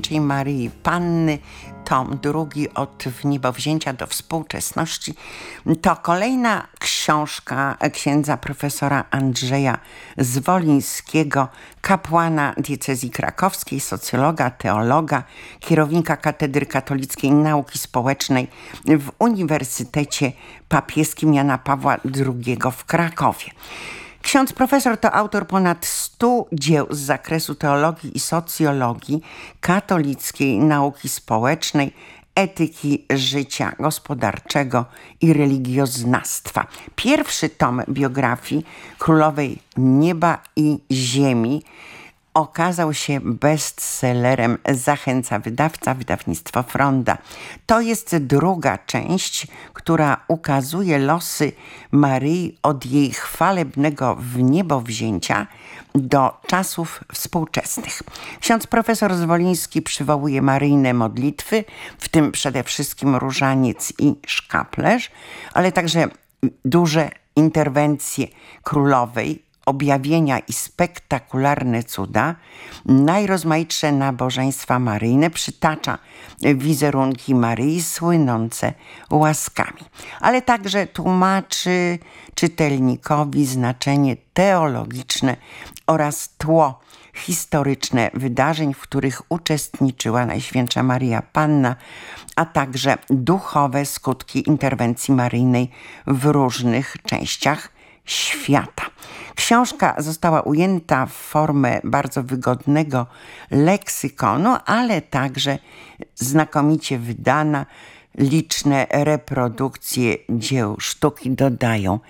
Najświętszej Maryi Panny, tom drugi od wniebowzięcia do współczesności. To kolejna książka księdza profesora Andrzeja Zwolińskiego, kapłana diecezji krakowskiej, socjologa, teologa, kierownika Katedry Katolickiej Nauki Społecznej w Uniwersytecie Papieskim Jana Pawła II w Krakowie. Ksiądz profesor to autor ponad 100 dzieł z zakresu teologii i socjologii, katolickiej nauki społecznej, etyki życia gospodarczego i religioznawstwa. Pierwszy tom biografii królowej nieba i ziemi okazał się bestsellerem. Zachęca wydawca, wydawnictwo Fronda. To jest druga część, która ukazuje losy Maryi od jej chwalebnego wniebowzięcia do czasów współczesnych. Ksiądz profesor Zwoliński przywołuje maryjne modlitwy, w tym przede wszystkim różaniec i szkaplerz, ale także duże interwencje królowej, objawienia i spektakularne cuda, najrozmaitsze nabożeństwa maryjne, przytacza wizerunki Maryi słynące łaskami, ale także tłumaczy czytelnikowi znaczenie teologiczne oraz tło historyczne wydarzeń, w których uczestniczyła Najświętsza Maryja Panna, a także duchowe skutki interwencji maryjnej w różnych częściach świata. Książka została ujęta w formę bardzo wygodnego leksykonu, ale także znakomicie wydana. Liczne reprodukcje dzieł sztuki dodają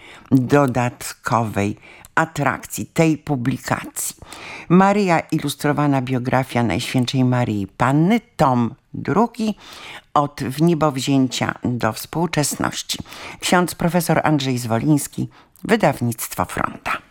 dodatkowej atrakcji tej publikacji. Maryja, ilustrowana biografia Najświętszej Maryi Panny, tom drugi, od wniebowzięcia do współczesności. Ksiądz profesor Andrzej Zwoliński, wydawnictwo Fronda.